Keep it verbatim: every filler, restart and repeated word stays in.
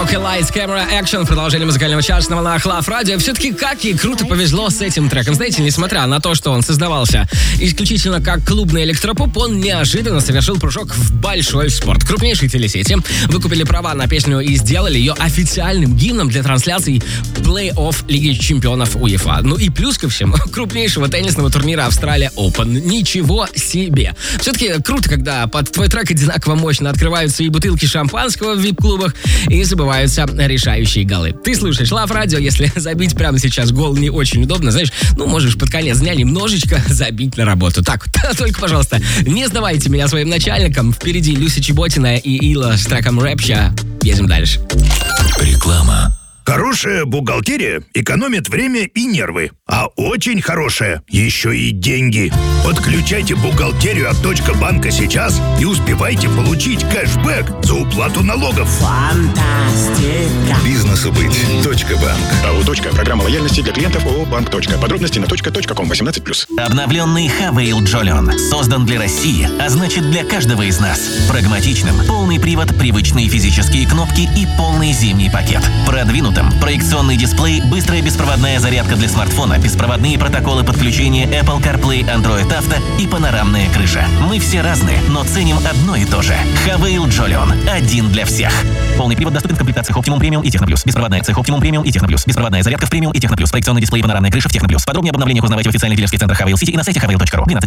Okay Lights, Camera, Action. Продолжение музыкального часа на волнах Love Radio. Все-таки как ей круто повезло с этим треком. Знаете, несмотря на то, что он создавался исключительно как клубный электропоп, он неожиданно совершил прыжок в большой спорт. Крупнейшие телесети выкупили права на песню и сделали ее официальным гимном для трансляций плей-офф Лиги чемпионов УЕФА. Ну и плюс ко всему, крупнейшего теннисного турнира Австралия Open. Ничего себе. Все-таки круто, когда под твой трек одинаково мощно открываются и бутылки шампанского в вип-клубах, и забываются решающие голы. Ты слушаешь Love Radio, если забить прямо сейчас гол не очень удобно, знаешь, ну, можешь под конец дня немножечко забить на работу. Так, только, пожалуйста, не сдавайте меня своим начальникам. Впереди Люся Чеботина и Ила с треком «Рэпча». Едем дальше. Реклама. Хорошая бухгалтерия экономит время и нервы, а очень хорошая еще и деньги. Подключайте бухгалтерию от Точка банка сейчас и успевайте получить кэшбэк за уплату налогов. Фантастика. Бизнесу быть. Точка банк. АО «Точка». Программа лояльности для клиентов ООО «Банк. Точка». Подробности на точка точка ком восемнадцать плюс. Обновленный Хавейл Джолион создан для России, а значит для каждого из нас. Прагматичным, полный привод, привычные физические кнопки и полный зимний пакет. Продвинутым, проекционный дисплей, быстрая беспроводная зарядка для смартфона, беспроводные протоколы подключения Apple CarPlay, Android Auto и панорамная крыша. Мы все разные, но ценим одно и то же. Хавейл Джолион. Один для всех. Полный привод доступен в комплектациях Optimum Premium и Techno Plus. Беспроводная цех Optimum Premium и Techno Plus. Беспроводная зарядка в Premium и Techno Plus. Проекционный дисплей и панорамная крыша в Techno Plus. Подробнее об обновлениях узнавайте в официальных дилерских центрах Хавейл Сити и на сайте хавейл точка ру.